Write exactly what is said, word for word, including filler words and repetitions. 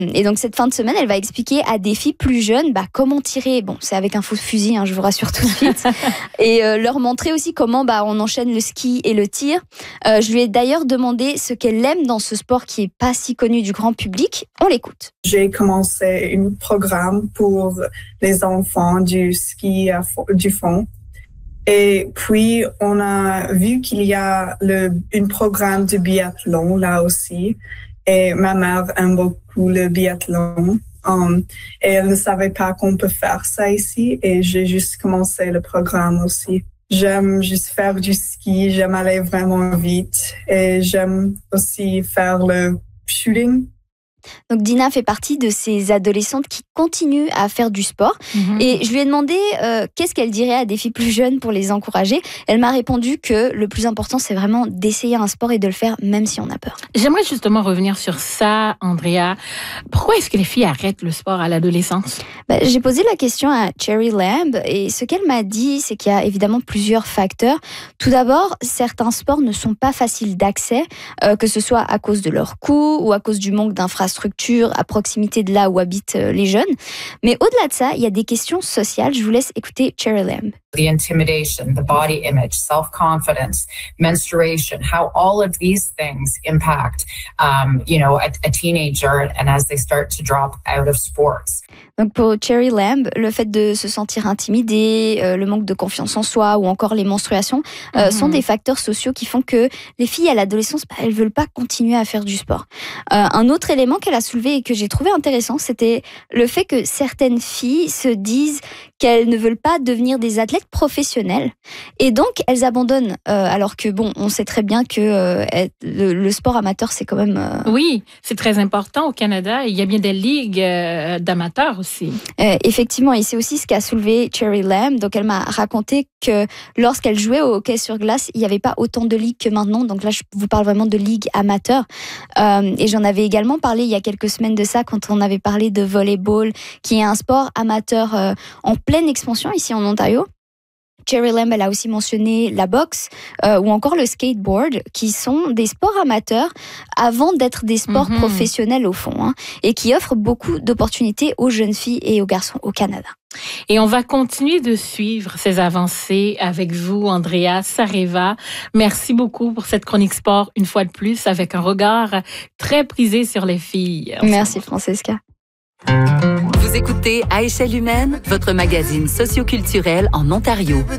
Et donc cette fin de semaine, elle va expliquer à des filles plus jeunes bah, comment tirer. Bon, c'est avec un faux fusil, hein, je vous rassure tout de suite. Et euh, leur montrer aussi comment bah, on enchaîne le ski et le tir. Euh, je lui ai d'ailleurs demandé ce qu'elle aime dans ce sport qui est pas si connu du grand public. On l'écoute. J'ai commencé un programme pour les enfants du ski à fo- du fond. Et puis, on a vu qu'il y a le, un programme de biathlon là aussi. Et ma mère aime beaucoup le biathlon. Um, et elle ne savait pas qu'on peut faire ça ici. Et j'ai juste commencé le programme aussi. J'aime juste faire du ski. J'aime aller vraiment vite. Et j'aime aussi faire le shooting. Donc Dina fait partie de ces adolescentes qui continuent à faire du sport. Mmh. Et je lui ai demandé euh, qu'est-ce qu'elle dirait à des filles plus jeunes pour les encourager. Elle m'a répondu que le plus important, c'est vraiment d'essayer un sport et de le faire même si on a peur. J'aimerais justement revenir sur ça, Andrea. Pourquoi est-ce que les filles arrêtent le sport à l'adolescence? Bah, j'ai posé la question à Cherry Lamb et ce qu'elle m'a dit, c'est qu'il y a évidemment plusieurs facteurs. Tout d'abord, certains sports ne sont pas faciles d'accès, euh, que ce soit à cause de leur coût ou à cause du manque d'infrastructures à proximité de là où habitent les jeunes. Mais au-delà de ça, il y a des questions sociales. Je vous laisse écouter Cherry Lamb. The intimidation, the body image, self-confidence, menstruation, how all of these things impact, um, you know, a, a teenager and as they start to drop out of sports. Donc pour Cherry Lamb, le fait de se sentir intimidé, euh, le manque de confiance en soi ou encore les menstruations euh, mm-hmm. sont des facteurs sociaux qui font que les filles à l'adolescence, bah, elles veulent pas continuer à faire du sport. Euh, un autre élément qu'elle a soulevé et que j'ai trouvé intéressant, c'était le fait que certaines filles se disent qu'elles ne veulent pas devenir des athlètes professionnels et donc elles abandonnent. Euh, alors que bon, on sait très bien que euh, le, le sport amateur, c'est quand même... Euh... Oui, c'est très important au Canada. Il y a bien des ligues euh, d'amateurs aussi. Euh, effectivement, et c'est aussi ce qu'a soulevé Cherry Lamb. Donc, elle m'a raconté que lorsqu'elle jouait au hockey sur glace, il n'y avait pas autant de ligues que maintenant. Donc là, je vous parle vraiment de ligues amateurs. Euh, et j'en avais également parlé il y a quelques semaines de ça, quand on avait parlé de volleyball, qui est un sport amateur euh, en pleine expansion ici en Ontario. Cherry Lamb, elle a aussi mentionné la boxe euh, ou encore le skateboard, qui sont des sports amateurs avant d'être des sports mm-hmm. professionnels au fond, hein, et qui offrent beaucoup d'opportunités aux jeunes filles et aux garçons au Canada. Et on va continuer de suivre ces avancées avec vous, Andrea Sareva. Merci beaucoup pour cette chronique sport, une fois de plus, avec un regard très prisé sur les filles. Merci, Francesca. Vous écoutez À échelle humaine, votre magazine socioculturel en Ontario.